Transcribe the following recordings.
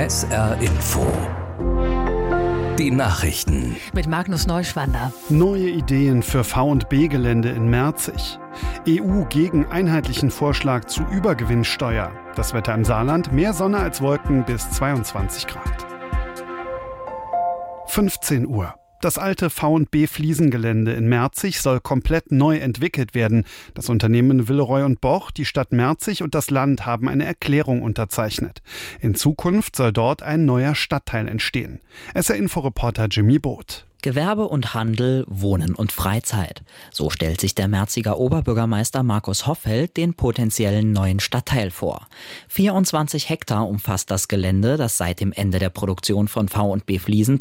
SR Info. Die Nachrichten. Mit Magnus Neuschwander. Neue Ideen für V&B-Gelände in Merzig. EU gegen einheitlichen Vorschlag zu Übergewinnsteuer. Das Wetter im Saarland: mehr Sonne als Wolken bis 22 Grad. 15 Uhr. Das alte V&B-Fliesengelände in Merzig soll komplett neu entwickelt werden. Das Unternehmen Villeroy & Boch, die Stadt Merzig und das Land haben eine Erklärung unterzeichnet. In Zukunft soll dort ein neuer Stadtteil entstehen. SR-Info-Reporter Jimmy Both. Gewerbe und Handel, Wohnen und Freizeit. So stellt sich der Merziger Oberbürgermeister Markus Hoffeld den potenziellen neuen Stadtteil vor. 24 Hektar umfasst das Gelände, das seit dem Ende der Produktion von V&B Fliesen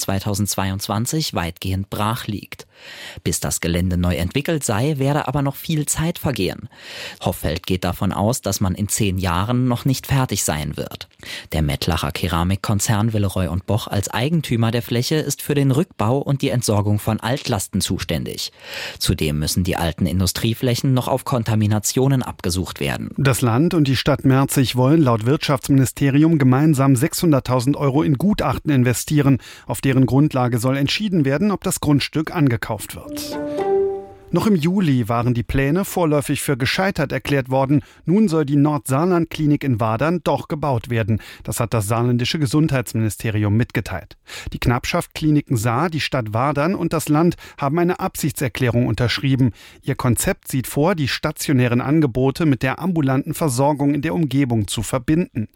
2022 weitgehend brach liegt. Bis das Gelände neu entwickelt sei, werde aber noch viel Zeit vergehen. Hoffeld geht davon aus, dass man in 10 Jahren noch nicht fertig sein wird. Der Mettlacher Keramikkonzern Villeroy & Boch als Eigentümer der Fläche ist für den Rückbau und die Entsorgung von Altlasten zuständig. Zudem müssen die alten Industrieflächen noch auf Kontaminationen abgesucht werden. Das Land und die Stadt Merzig wollen laut Wirtschaftsministerium gemeinsam 600.000 Euro in Gutachten investieren. Auf deren Grundlage soll entschieden werden, ob das Grundstück angekauft wird. Noch im Juli waren die Pläne vorläufig für gescheitert erklärt worden. Nun soll die Nordsaarland-Klinik in Wadern doch gebaut werden. Das hat das saarländische Gesundheitsministerium mitgeteilt. Die Knappschaft Kliniken Saar, die Stadt Wadern und das Land haben eine Absichtserklärung unterschrieben. Ihr Konzept sieht vor, die stationären Angebote mit der ambulanten Versorgung in der Umgebung zu verbinden.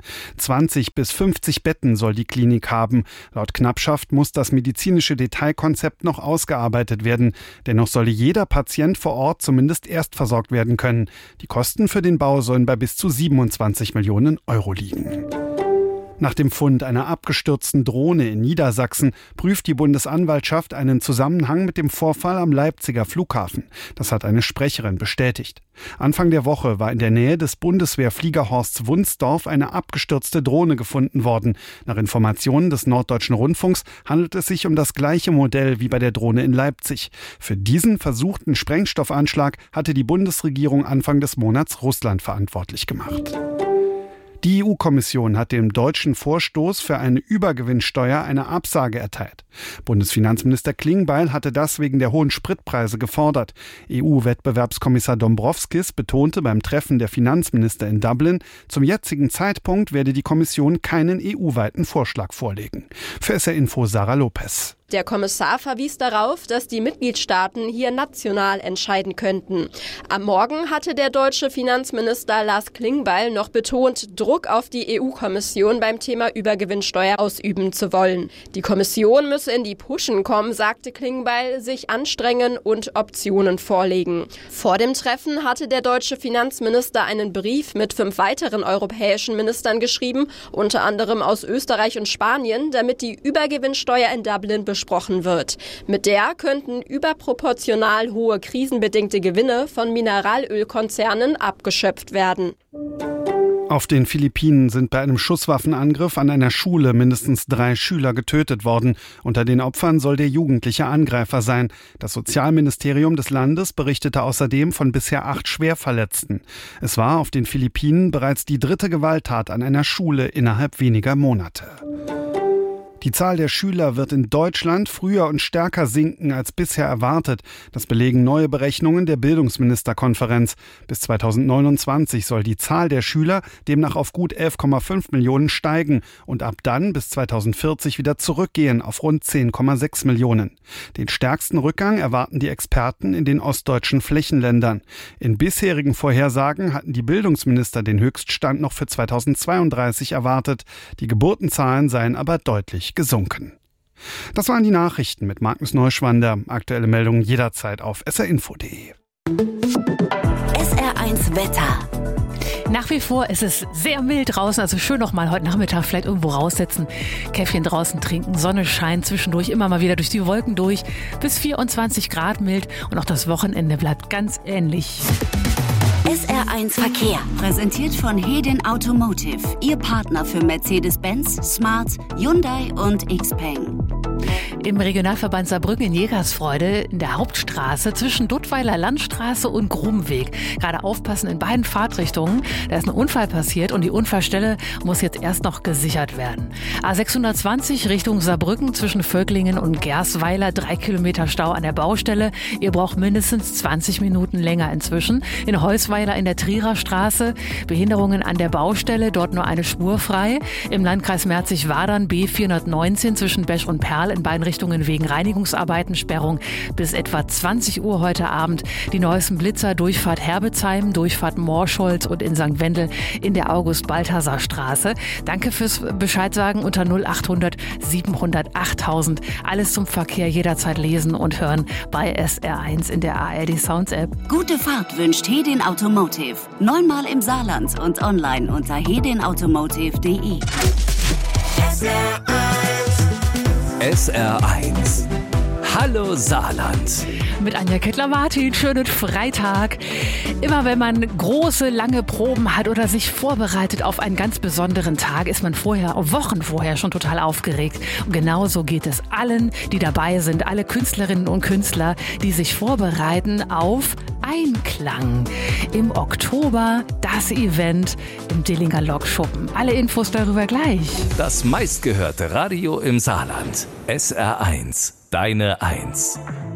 20 bis 50 Betten soll die Klinik haben. Laut Knappschaft muss das medizinische Detailkonzept noch ausgearbeitet werden. Dennoch solle jeder Patient vor Ort zumindest erst versorgt werden können. Die Kosten für den Bau sollen bei bis zu 27 Millionen Euro liegen. Nach dem Fund einer abgestürzten Drohne in Niedersachsen prüft die Bundesanwaltschaft einen Zusammenhang mit dem Vorfall am Leipziger Flughafen. Das hat eine Sprecherin bestätigt. Anfang der Woche war in der Nähe des Bundeswehrfliegerhorsts Wunsdorf eine abgestürzte Drohne gefunden worden. Nach Informationen des Norddeutschen Rundfunks handelt es sich um das gleiche Modell wie bei der Drohne in Leipzig. Für diesen versuchten Sprengstoffanschlag hatte die Bundesregierung Anfang des Monats Russland verantwortlich gemacht. Die EU-Kommission hat dem deutschen Vorstoß für eine Übergewinnsteuer eine Absage erteilt. Bundesfinanzminister Klingbeil hatte das wegen der hohen Spritpreise gefordert. EU-Wettbewerbskommissar Dombrovskis betonte beim Treffen der Finanzminister in Dublin, zum jetzigen Zeitpunkt werde die Kommission keinen EU-weiten Vorschlag vorlegen. Für SR Info Sarah Lopez. Der Kommissar verwies darauf, dass die Mitgliedstaaten hier national entscheiden könnten. Am Morgen hatte der deutsche Finanzminister Lars Klingbeil noch betont, Druck auf die EU-Kommission beim Thema Übergewinnsteuer ausüben zu wollen. Die Kommission müsse in die Puschen kommen, sagte Klingbeil, sich anstrengen und Optionen vorlegen. Vor dem Treffen hatte der deutsche Finanzminister einen Brief mit 5 weiteren europäischen Ministern geschrieben, unter anderem aus Österreich und Spanien, damit die Übergewinnsteuer in Dublin besprochen wird. Mit der könnten überproportional hohe krisenbedingte Gewinne von Mineralölkonzernen abgeschöpft werden. Auf den Philippinen sind bei einem Schusswaffenangriff an einer Schule mindestens 3 Schüler getötet worden. Unter den Opfern soll der jugendliche Angreifer sein. Das Sozialministerium des Landes berichtete außerdem von bisher 8 Schwerverletzten. Es war auf den Philippinen bereits die 3. Gewalttat an einer Schule innerhalb weniger Monate. Die Zahl der Schüler wird in Deutschland früher und stärker sinken als bisher erwartet. Das belegen neue Berechnungen der Bildungsministerkonferenz. Bis 2029 soll die Zahl der Schüler demnach auf gut 11,5 Millionen steigen und ab dann bis 2040 wieder zurückgehen auf rund 10,6 Millionen. Den stärksten Rückgang erwarten die Experten in den ostdeutschen Flächenländern. In bisherigen Vorhersagen hatten die Bildungsminister den Höchststand noch für 2032 erwartet. Die Geburtenzahlen seien aber deutlich gesunken. Das waren die Nachrichten mit Magnus Neuschwander. Aktuelle Meldungen jederzeit auf srinfo.de. SR1 Wetter. Nach wie vor ist es sehr mild draußen, also schön noch mal heute Nachmittag vielleicht irgendwo raussetzen, Käffchen draußen trinken, Sonne scheint zwischendurch immer mal wieder durch die Wolken durch, bis 24 Grad mild und auch das Wochenende bleibt ganz ähnlich. SR1 Verkehr, präsentiert von Hedin Automotive, Ihr Partner für Mercedes-Benz, Smart, Hyundai und XPeng. Im Regionalverband Saarbrücken in Jägersfreude in der Hauptstraße zwischen Duttweiler Landstraße und Grubenweg. Gerade aufpassen in beiden Fahrtrichtungen. Da ist ein Unfall passiert und die Unfallstelle muss jetzt erst noch gesichert werden. A620 Richtung Saarbrücken zwischen Völklingen und Gersweiler. 3 Kilometer Stau an der Baustelle. Ihr braucht mindestens 20 Minuten länger inzwischen. In Heusweiler in der Trierer Straße. Behinderungen an der Baustelle. Dort nur eine Spur frei. Im Landkreis Merzig-Wadern B419 zwischen Besch und Perl in beiden Richtungen wegen Reinigungsarbeiten, Sperrung bis etwa 20 Uhr heute Abend. Die neuesten Blitzer, Durchfahrt Herbezheim, Durchfahrt Morscholz und in St. Wendel in der August-Balthasar-Straße. Danke fürs Bescheidsagen unter 0800 700 8000. Alles zum Verkehr jederzeit lesen und hören bei SR1 in der ARD Sounds App. Gute Fahrt wünscht Hedin Automotive. 9-mal im Saarland und online unter hedinautomotive.de. SR1. Hallo Saarland. Mit Anja Kettler-Martin, schönen Freitag. Immer wenn man große, lange Proben hat oder sich vorbereitet auf einen ganz besonderen Tag, ist man Wochen vorher schon total aufgeregt. Und genauso geht es allen, die dabei sind, alle Künstlerinnen und Künstler, die sich vorbereiten auf Einklang. Im Oktober das Event im Dillinger Lokschuppen. Alle Infos darüber gleich. Das meistgehörte Radio im Saarland. SR1. Deine Eins.